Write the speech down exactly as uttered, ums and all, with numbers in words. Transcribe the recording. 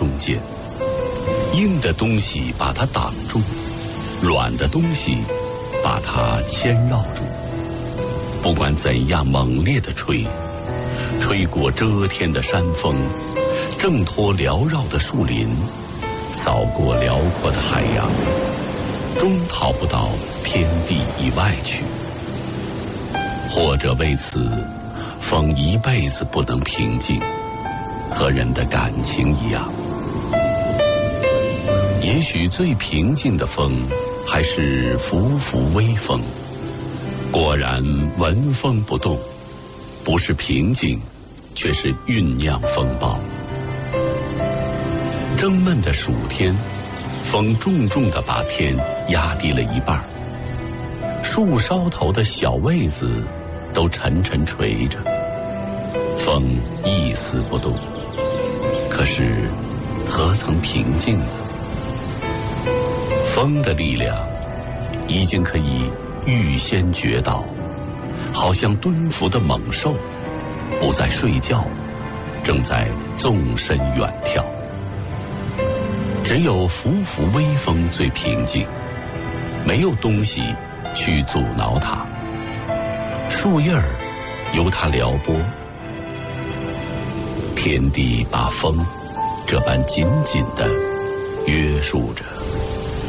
中间，硬的东西把它挡住，软的东西把它牵绕住。不管怎样猛烈的吹，吹过遮天的山峰，挣脱缭绕的树林，扫过辽阔的海洋，终逃不到天地以外去。或者为此，风一辈子不能平静，和人的感情一样。也许最平静的风，还是拂拂微风。果然闻风不动，不是平静，却是酝酿风暴。蒸闷的暑天，风重重地把天压低了一半，树梢头的小位子都沉沉垂着，风一丝不动。可是何曾平静呢？风的力量已经可以预先觉到，好像蹲伏的猛兽，不再睡觉，正在纵身远跳。只有拂拂微风最平静，没有东西去阻挠它，树叶儿由它撩拨，天地把风这般紧紧地约束着。